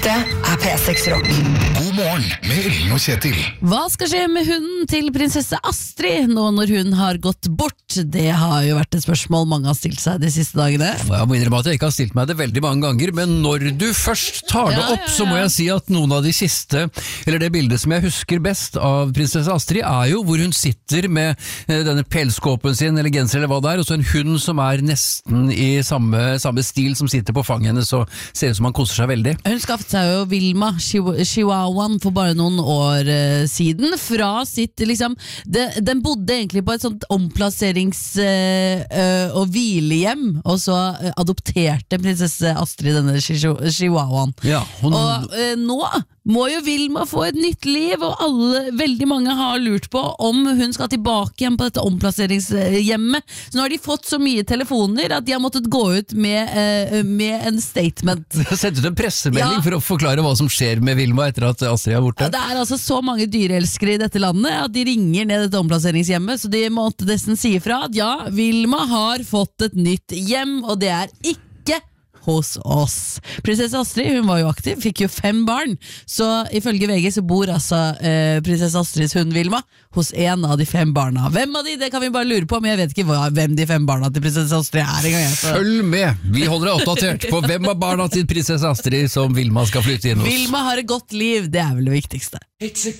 Det P6 Rock. God morgen med Ring og Kjetil. Hva skal skje med hunden til prinsesse Astrid nå når hun har gått bort? Det har jo vært et spørsmål mange har stilt seg de siste dagene. Jeg må innrømme at jeg ikke har stilt meg det veldig mange ganger, men når du først tar det opp, så må jeg si at noen av de siste, eller det bildet som jeg husker best av prinsesse Astrid, er jo hvor hun sitter med denne pelskåpen sin, eller genser eller hva det er, og så en hund som er nesten i samme stil som sitter på fanget hennes, og ser ut som han koser seg veldig. Hun skaffet seg jo Vilma, chihuahuaen, for bare noen år siden, fra sitt, liksom, den bodde egentlig på et sånt omplasserings- og hvilehjem, og så adopterte prinsesse Astrid denne chihuahuaen. Ja, Og nå må jo Vilma få et nytt liv, og veldig mange har lurt på om hun skal tilbake igjen på dette omplasseringshjemmet. Så nå har de fått så mye telefoner at de har måttet gå ut med en statement. De har sendt ut en pressemelding for å forklare hva som skjer med Vilma etter at Astrid er borte. Det er altså så mange dyreelskere i dette landet at de ringer ned dette omplasseringshjemmet, så de måtte nesten si ifra at ja, Vilma har fått et nytt hjem, og det er ikke hos oss. Prinsesse Astrid, hun var jo aktiv, fikk jo 5 barn, så ifølge VG så bor altså prinsesse Astrids hund Vilma hos en av de 5 barna. Hvem av de? Det kan vi bare lure på, men jeg vet ikke hvem de 5 barna til prinsesse Astrid er engang. Følg med! Vi holder deg oppdatert på hvem av barna til prinsesse Astrid som Vilma skal flytte inn hos. Vilma har et godt liv, det er vel det viktigste. It's a